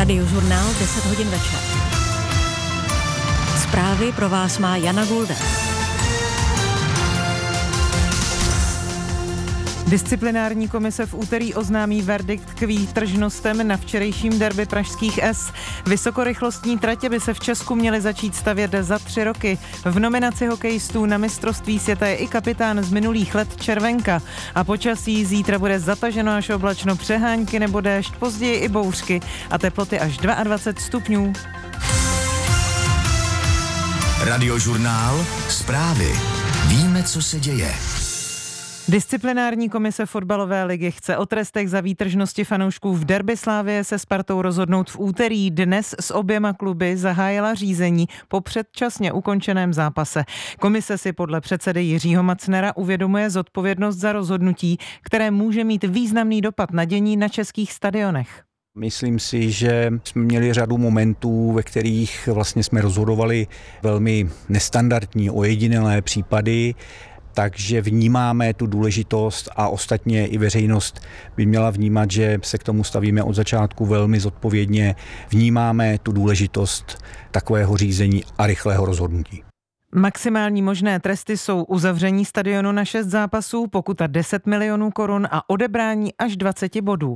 Radiožurnál 10 hodin večer. Zprávy pro vás má Jana Gulda. Disciplinární komise v úterý oznámí verdikt k výtržnostem na včerejším derby pražských S. Vysokorychlostní tratě by se v Česku měly začít stavět za 3 roky. V nominaci hokejistů na mistrovství světa je i kapitán z minulých let Červenka. A počasí zítra bude zataženo až oblačno, přehánky nebo déšť, později i bouřky a teploty až 22 stupňů. Radiožurnál, zprávy. Víme, co se děje. Disciplinární komise fotbalové ligy chce o trestech za výtržnosti fanoušků v derby Slavie se Spartou rozhodnout v úterý. Dnes s oběma kluby zahájila řízení po předčasně ukončeném zápase. Komise si podle předsedy Jiřího Macnera uvědomuje zodpovědnost za rozhodnutí, které může mít významný dopad na dění na českých stadionech. Myslím si, že jsme měli řadu momentů, ve kterých vlastně jsme rozhodovali velmi nestandardní, ojedinělé případy, takže vnímáme tu důležitost a ostatně i veřejnost by měla vnímat, že se k tomu stavíme od začátku velmi zodpovědně. Vnímáme tu důležitost takového řízení a rychlého rozhodnutí. Maximální možné tresty jsou uzavření stadionu na 6 zápasů, pokuta 10 milionů korun a odebrání až 20 bodů.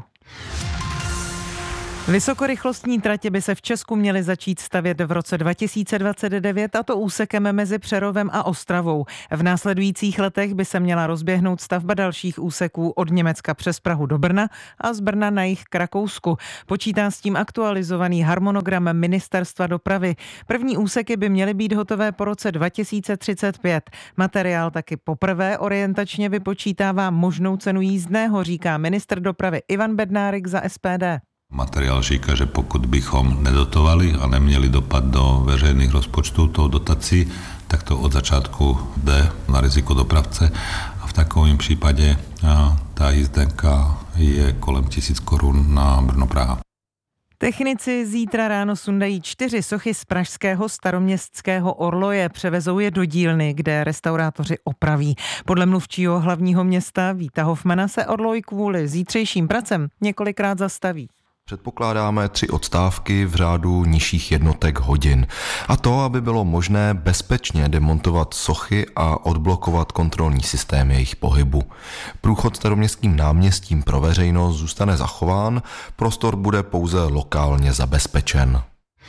Vysokorychlostní tratě by se v Česku měly začít stavět v roce 2029, a to úsekem mezi Přerovem a Ostravou. V následujících letech by se měla rozběhnout stavba dalších úseků od Německa přes Prahu do Brna a z Brna na jih k Rakousku. Počítá s tím aktualizovaný harmonogram Ministerstva dopravy. První úseky by měly být hotové po roce 2035. Materiál taky poprvé orientačně vypočítává možnou cenu jízdného, říká ministr dopravy Ivan Bednárik za SPD. Materiál říká, že pokud bychom nedotovali a neměli dopad do veřejných rozpočtů tou dotací, tak to od začátku jde na riziko dopravce a v takovém případě ta jízdenka je kolem 1000 korun na Brno-Praha. Technici zítra ráno sundají 4 sochy z pražského staroměstského orloje. Převezou je do dílny, kde restaurátoři opraví. Podle mluvčího hlavního města Víta Hofmana se orloj kvůli zítřejším pracem několikrát zastaví. Předpokládáme 3 odstávky v řádu nižších jednotek hodin. A to, aby bylo možné bezpečně demontovat sochy a odblokovat kontrolní systém jejich pohybu. Průchod Staroměstským náměstím pro veřejnost zůstane zachován, prostor bude pouze lokálně zabezpečen.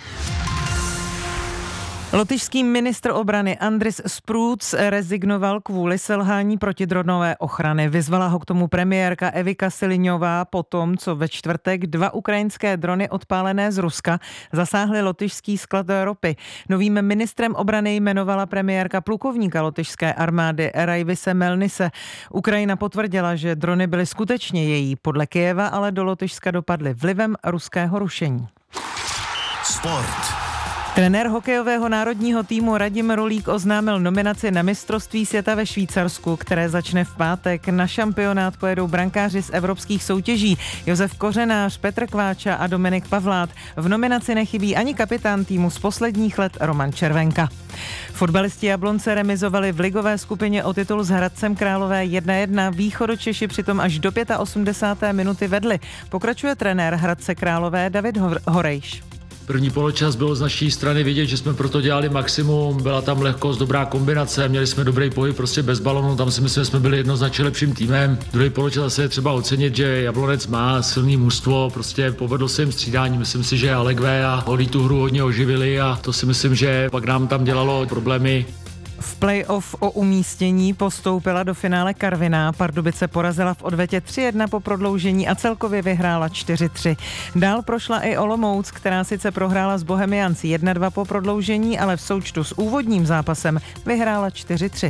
Lotyšský ministr obrany Andris Sprůc rezignoval kvůli selhání protidronové ochrany. Vyzvala ho k tomu premiérka Evika Siliňová po tom, co ve čtvrtek 2 ukrajinské drony odpálené z Ruska zasáhly lotyšský sklad ropy. Novým ministrem obrany jmenovala premiérka plukovníka lotyšské armády Raivise Melnise. Ukrajina potvrdila, že drony byly skutečně její. Podle Kyjeva ale do Lotyšska dopadly vlivem ruského rušení. Sport. Trenér hokejového národního týmu Radim Rulík oznámil nominaci na mistrovství světa ve Švýcarsku, které začne v pátek. Na šampionát pojedou brankáři z evropských soutěží Josef Kořenář, Petr Kváča a Dominik Pavlát. V nominaci nechybí ani kapitán týmu z posledních let Roman Červenka. Fotbalisti Jablonce remizovali v ligové skupině o titul s Hradcem Králové 1-1. Východočeši přitom až do 85. minuty vedli. Pokračuje trenér Hradce Králové David Horejš. První poločas bylo z naší strany vidět, že jsme proto dělali maximum, byla tam lehkost, dobrá kombinace, měli jsme dobrý pohyb prostě bez balonu, tam si myslím, že jsme byli jednoznačně lepším týmem. Druhý poločas zase je třeba ocenit, že Jablonec má silný mužstvo, prostě povedlo se jim střídání, myslím si, že Allegvé a Holý tu hru hodně oživili a to si myslím, že pak nám tam dělalo problémy. V play-off o umístění postoupila do finále Karviná. Pardubice porazila v odvetě 3-1 po prodloužení a celkově vyhrála 4-3. Dál prošla i Olomouc, která sice prohrála s Bohemians 1-2 po prodloužení, ale v součtu s úvodním zápasem vyhrála 4-3.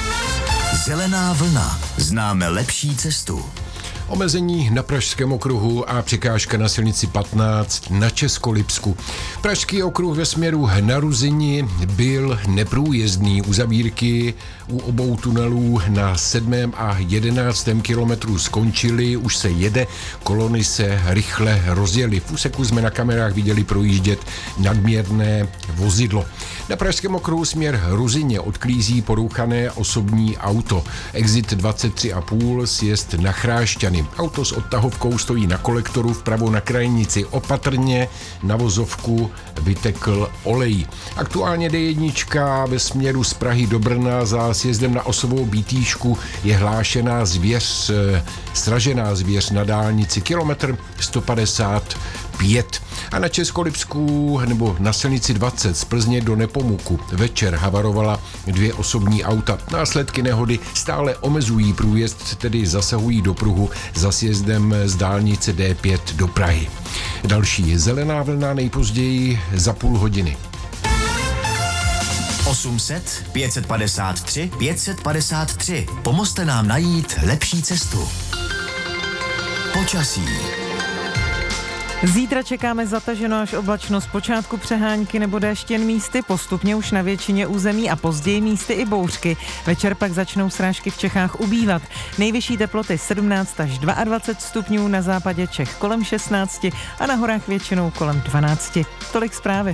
Zelená vlna. Známe lepší cestu. Omezení na Pražském okruhu a překážka na silnici 15 na Českolipsku. Pražský okruh ve směru na Ruzini byl neprůjezdný. Uzavírky u obou tunelů na 7. a 11. kilometru skončily, už se jede, kolony se rychle rozjely. V úseku jsme na kamerách viděli projíždět nadměrné vozidlo. Na pražském okruhu směr Ruzyně odklízí porouchané osobní auto. Exit 23,5, sjezd na Chrášťany. Auto s odtahovkou stojí na kolektoru vpravo na krajnici. Opatrně na vozovku vytekl olej. Aktuálně D1 ve směru z Prahy do Brna za sjezdem na Osovou Bítýšku je hlášená zvěř, sražená zvěř na dálnici kilometr 155. A na Českolipsku nebo na silnici 20 z Plzně do Nepomuku večer havarovala 2 osobní auta. Následky nehody stále omezují průjezd, tedy zasahují do pruhu za sjezdem z dálnice D5 do Prahy. Další je zelená vlna nejpozději za půl hodiny. 800 553 553. Pomozte nám najít lepší cestu. Počasí. Zítra čekáme zataženo až oblačno, zpočátku přehánky nebo déšť jen místy, postupně už na většině území a později místy i bouřky. Večer pak začnou srážky v Čechách ubývat. Nejvyšší teploty 17 až 22 stupňů, na západě Čech kolem 16 a na horách většinou kolem 12. Tolik zprávy.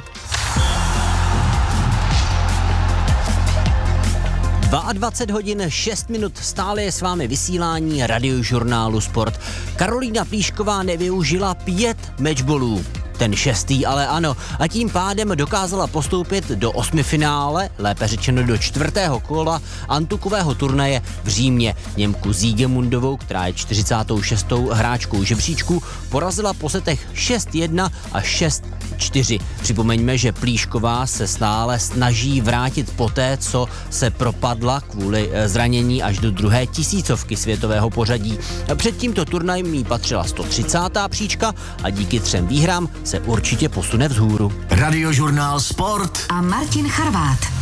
22 hodin 6 minut, stále je s vámi vysílání radiožurnálu Sport. Karolína Plíšková nevyužila 5 matchballů. Ten 6. ale ano, a tím pádem dokázala postoupit do 8finále, lépe řečeno do 4. kola antukového turnaje v Římě. Němku Siegemundovou, která je 46. hráčkou žebříčku, porazila po setech 6-1 a 6-4. Připomeňme, že Plíšková se stále snaží vrátit poté, co se propadla kvůli zranění až do 2. tisícovky světového pořadí. Před tímto turnajem jí patřila 130. příčka a díky 3 výhrám se určitě posune vzhůru. Radiožurnál Sport a Martin Charvát.